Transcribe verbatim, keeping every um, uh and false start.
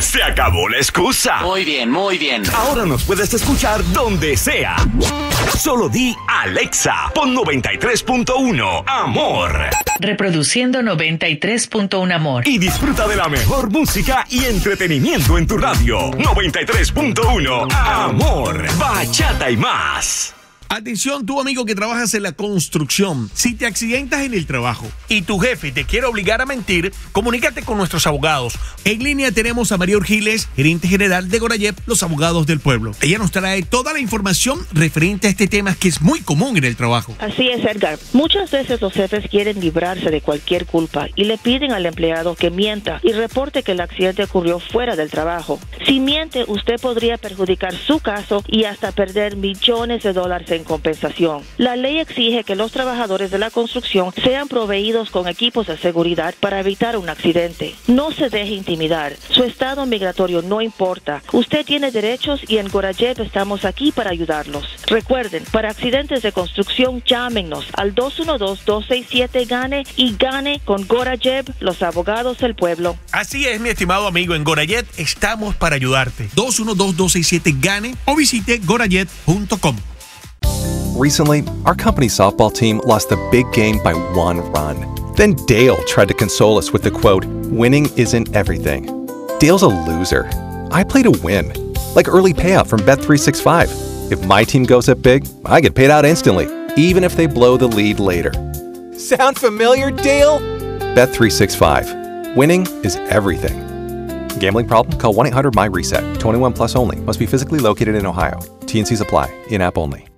Se acabó la excusa. Muy bien, muy bien. Ahora nos puedes escuchar donde sea. Solo di Alexa, pon noventa y tres punto uno Amor. Reproduciendo noventa y tres punto uno Amor. Y disfruta de la mejor música y entretenimiento en tu radio. noventa y tres punto uno Amor. Bachata y más. Atención, tú amigo que trabajas en la construcción. Si te accidentas en el trabajo y tu jefe te quiere obligar a mentir, comunícate con nuestros abogados. En línea tenemos a María Urgiles, gerente general de Gorayep, los abogados del pueblo. Ella nos trae toda la información referente a este tema que es muy común en el trabajo. Así es, Edgar. Muchas veces los jefes quieren librarse de cualquier culpa y le piden al empleado que mienta y reporte que el accidente ocurrió fuera del trabajo. Si miente, usted podría perjudicar su caso y hasta perder millones de dólares en compensación. La ley exige que los trabajadores de la construcción sean proveídos con equipos de seguridad para evitar un accidente. No se deje intimidar. Su estado migratorio no importa. Usted tiene derechos y en Gorayep estamos aquí para ayudarlos. Recuerden, para accidentes de construcción, llámenos al dos uno dos, dos seis siete, GANE y gane con Gorayep, los abogados del pueblo. Así es, mi estimado amigo, en Gorayep estamos para ayudarte. dos uno dos, dos seis siete, GANE o visite gorayep punto com. Recently, our company softball team lost the big game by one run. Then Dale tried to console us with the quote, "Winning isn't everything." Dale's a loser. I play to win. Like early payout from Bet three sixty-five. If my team goes up big, I get paid out instantly, even if they blow the lead later. Sound familiar, Dale? Bet three sixty-five. Winning is everything. Gambling problem? Call one eight hundred M Y RESET. twenty-one plus only. Must be physically located in Ohio. T and C's apply. In-app only.